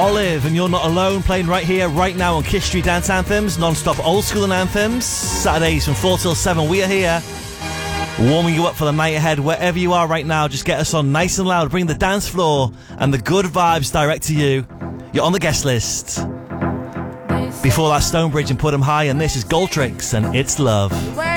Olive, and you're not alone, playing right here, right now on Kiss Street Dance Anthems, non-stop old school and anthems. Saturdays from 4 till 7, we are here, warming you up for the night ahead. Wherever you are right now, just get us on nice and loud, bring the dance floor and the good vibes direct to you. You're on the guest list. Before that, Stonebridge and Put 'Em High, and this is Goldtricks and It's Love.